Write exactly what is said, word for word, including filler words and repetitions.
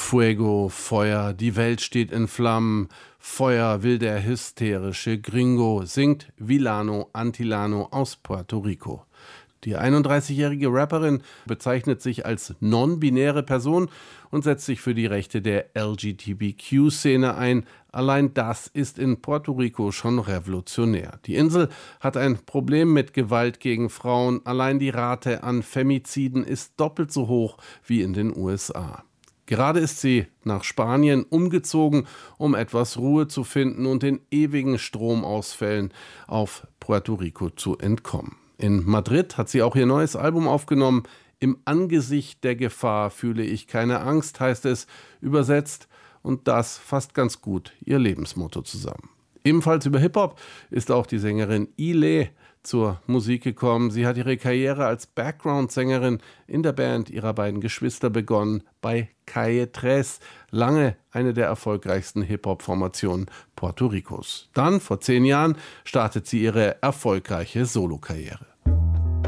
Fuego, Feuer, die Welt steht in Flammen, Feuer will der hysterische Gringo, singt Villano Antillano aus Puerto Rico. Die einunddreißigjährige Rapperin bezeichnet sich als non-binäre Person und setzt sich für die Rechte der L G B T Q-Szene ein. Allein das ist in Puerto Rico schon revolutionär. Die Insel hat ein Problem mit Gewalt gegen Frauen. Allein die Rate an Femiziden ist doppelt so hoch wie in den U S A. Gerade ist sie nach Spanien umgezogen, um etwas Ruhe zu finden und den ewigen Stromausfällen auf Puerto Rico zu entkommen. In Madrid hat sie auch ihr neues Album aufgenommen. Im Angesicht der Gefahr fühle ich keine Angst, heißt es übersetzt. Und das fasst ganz gut ihr Lebensmotto zusammen. Ebenfalls über Hip-Hop ist auch die Sängerin Ile zur Musik gekommen. Sie hat ihre Karriere als Background-Sängerin in der Band ihrer beiden Geschwister begonnen, bei Calle Tres, lange eine der erfolgreichsten Hip-Hop-Formationen Puerto Ricos. Dann, vor zehn Jahren, startet sie ihre erfolgreiche Solokarriere.